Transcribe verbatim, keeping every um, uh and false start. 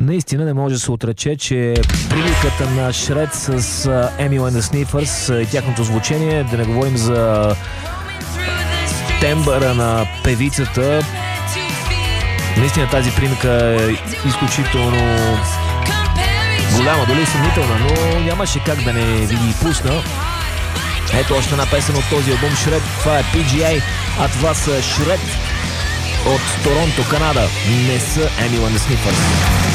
Наистина не може да се отрече, че приликата на Шред с Emil and the Sniffers и тяхното звучение, да не говорим за тембъра на певицата, наистина тази примика е изключително голяма, дали съмнителна, но нямаше как да не ви ги пусна. Ето още една песен от този албум Шред. Това е Пи Джи Ей, а това са Шред от Торонто, Канада. Не са Emil and the Sniffers.